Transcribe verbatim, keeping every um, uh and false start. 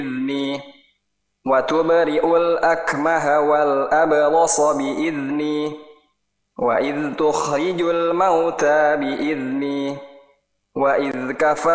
بإذني وتبرئ الأكمه والأبرص بإذني وإذ تخرج الموتى بإذني وإذ كفرت